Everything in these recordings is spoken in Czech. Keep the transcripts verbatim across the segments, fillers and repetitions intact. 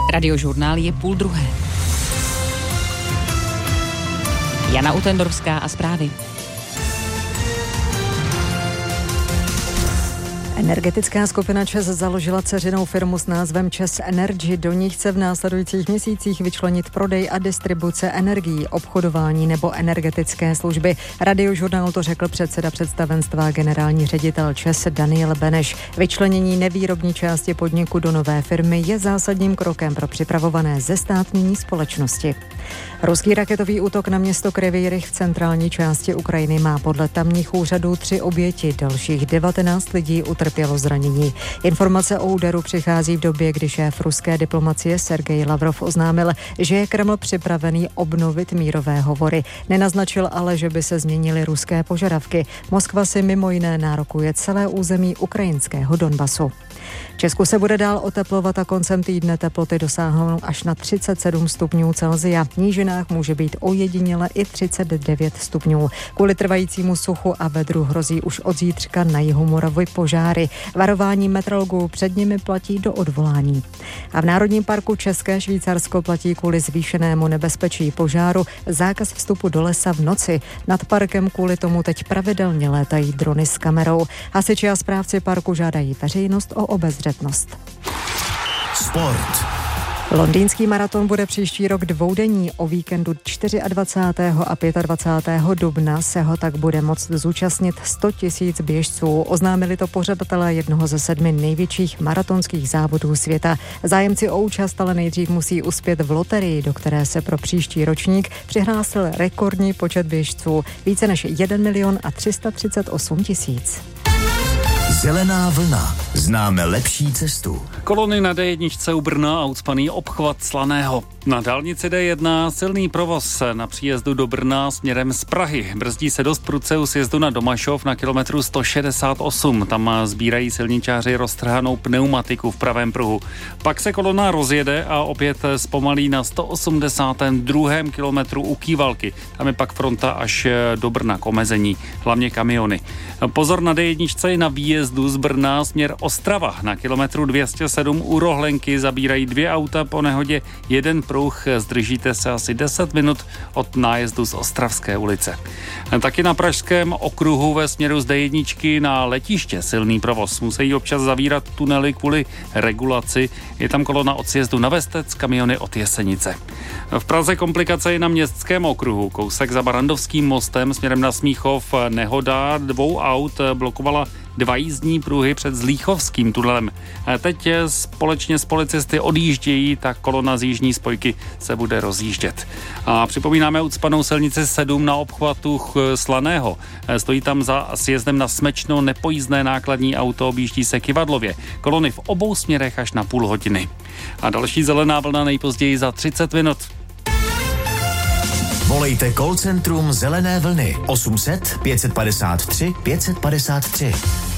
Radiožurnál je půl druhé. Jana Utendorská a zprávy. Energetická skupina ČEZ založila dceřinou firmu s názvem ČEZ Energy. Do ní chce v následujících měsících vyčlenit prodej a distribuce energií, obchodování nebo energetické služby. Radiožurnál to řekl předseda představenstva generální ředitel ČEZ Daniel Beneš. Vyčlenění nevýrobní části podniku do nové firmy je zásadním krokem pro připravované zestátnění společnosti. Ruský raketový útok na město Kryvyi Rih v centrální části Ukrajiny má podle tamních úřadů tři oběti, dalších devatenáct lidí utrpělo zranění. Informace o úderu přichází v době, kdy šéf ruské diplomacie Sergej Lavrov oznámil, že je Kreml připravený obnovit mírové hovory. Nenaznačil ale, že by se změnily ruské požadavky. Moskva si mimo jiné nárokuje celé území ukrajinského Donbasu. Česku se bude dál oteplovat a koncem týdne teploty dosáhnou až na třicet sedm stupňů Celsia. V nížinách může být ojediněle i třicet devět stupňů. Kvůli trvajícímu suchu a vedru hrozí už od zítřka na jihu Moravy požáry. Varování meteorologů před nimi platí do odvolání. A v Národním parku České Švýcarsko platí kvůli zvýšenému nebezpečí požáru zákaz vstupu do lesa v noci. Nad parkem kvůli tomu teď pravidelně létají drony s kamerou. Hasiči a správci parku žádají veřejnost o obezřetnost. Sport. Londýnský maraton bude příští rok dvoudenní. O víkendu dvacátého čtvrtého a dvacátého pátého dubna se ho tak bude moct zúčastnit sto tisíc běžců. Oznámili to pořadatelé jednoho ze sedmi největších maratonských závodů světa. Zájemci o účast ale nejdřív musí uspět v loterii, do které se pro příští ročník přihlásil rekordní počet běžců. Více než jeden milion a tři sta třicet osm tisíc. Zelená vlna. Známe lepší cestu. Kolony na dé jedna u Brna a ucpaný obchvat Slaného. Na dálnici dé jedna silný provoz na příjezdu do Brna směrem z Prahy. Brzdí se dost prudce u sjezdu na Domašov na kilometru sto šedesát osm. Tam sbírají silničáři roztrhanou pneumatiku v pravém pruhu. Pak se kolona rozjede a opět zpomalí na sto osmdesátém druhém kilometru u Kývalky. Tam je pak fronta až do Brna k omezení, hlavně kamiony. Pozor na dé jedna i na výjezdu z Brna směr Ostrava. Na kilometru dvě stě sedm u Rohlenky zabírají dvě auta po nehodě jeden pruh. Zdržíte se asi deset minut od nájezdu z Ostravské ulice. Taky na pražském okruhu ve směru z dé jedna na letiště silný provoz. Musí občas zavírat tunely kvůli regulaci. Je tam kolona od sjezdu na Vestec, kamiony od Jesenice. V Praze komplikace je na městském okruhu. Kousek za Barandovským mostem směrem na Smíchov. Nehoda dvou aut blokovala dva jízdní pruhy před Zlíchovským tunelem. Teď společně s policisty odjíždějí, tak kolona z jižní spojky se bude rozjíždět. A připomínáme ucpanou silnici sedm na obchvatu Slaného. Stojí tam za sjezdem na Smečno nepojízdné nákladní auto, objíždí se Kyvadlově. Kolony v obou směrech až na půl hodiny. A další zelená vlna nejpozději za třicet minut. Volejte call centrum Zelené vlny osm set pět padesát tři pět padesát tři.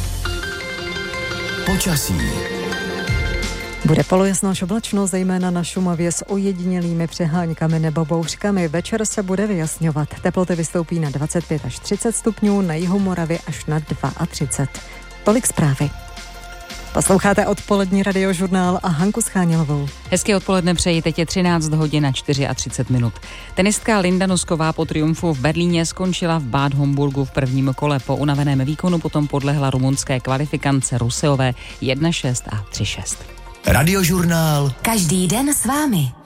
Počasí. Bude polojasno až oblačno, zejména na Šumavě s ojedinělými přeháňkami nebo bouřkami. Večer se bude vyjasňovat. Teploty vystoupí na dvacet pět až třicet stupňů, na jihu Moravy až na třicet dva. Tolik zprávy. Posloucháte odpolední radiožurnál a Hanku Schánělovou. Hezké odpoledne přeji, teď je třináct hodin a třicet čtyři minut. Tenistka Linda Nosková po triumfu v Berlíně skončila v Bad Homburgu v prvním kole. Po unaveném výkonu potom podlehla rumunské kvalifikance Ruseové jedna šest a tři šest. Radiožurnál. Každý den s vámi.